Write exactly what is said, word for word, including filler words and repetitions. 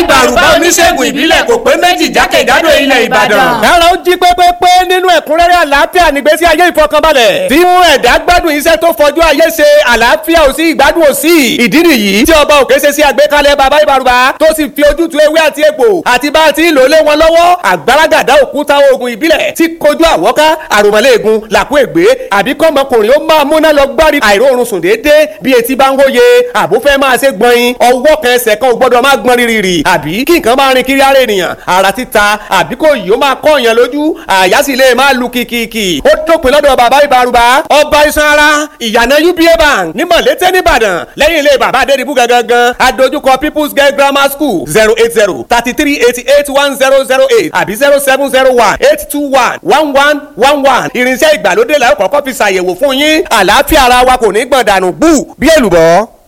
ìbàrùbá oníṣègùn ìbílẹ̀ kò pé méjì jákèjádò ilẹ̀ Ìbàdàn. Ẹ̀rọ ń jí pépépé nínú ẹ̀kúnrẹ́rẹ́ àlàáfíà nígbésí ayé ìfọkànbalẹ̀. Tí mú ẹ̀dá gbádùn iṣẹ́ tó fọjú ayé ṣe àlàáfíà ò sí ìgbádùn ò sí. Ìdí nìyí tí ọba òkè ṣe sí àgbékalẹ̀ bàbá ìbàrùbá tó sì fi ojútùú ewé àti egbò àti bá a ti ń lò lé wọn lọ́wọ́. Àgbàràgàdá òkúta oògùn ìbílẹ̀ tí kojú àwọ́ká àròmọ̀lẹ́ẹ̀gùn làkú ègbé àbí kọ́mọkùnrin ó máa múná lọ gbárí àìróorun sùn déédéé bí etí bá ń wóye àbó fẹ́ máa ṣe gbọ̀nyin ọwọ́ kan ẹsẹ̀ kan ò gbọ́dọ̀ máa gbọ́n rírì àbí kí nǹkan máa rin kiri ara ènìyàn ara títa àbí kò yìí ó máa kọ́ èèyàn lójú àyà sì lè máa lu kìkìkì ó dópin lọ́dọ̀ bàbá ìbàrùbá ọba iṣan ara ìyànà U B A bank ní mọ̀lété nìbàdàn lẹ́yìn ilé bàbá adédìbú gangan adójúkọ people's girl grammar school zero eight zero thirty three eighty eight one zero zero eight àbí zero seven zero one eight two one one one one one irinṣẹ́ ìgbàlódé la ó kọ́kọ́ fi ṣàyẹ̀wò fún yín àlàáfíà ara wa kò ní gbọ̀n dànù bú bí èlùbọ́.